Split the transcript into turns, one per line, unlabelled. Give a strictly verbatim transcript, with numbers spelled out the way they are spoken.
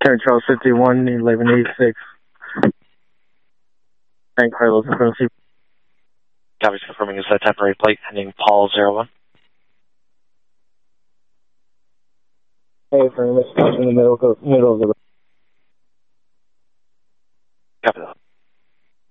Karen Charles fifty-one, eleven eighty-six. San Carlos in front of C.
Copy, confirming is a temporary plate ending Paul zero one.
Hey, for in the middle, middle of the road.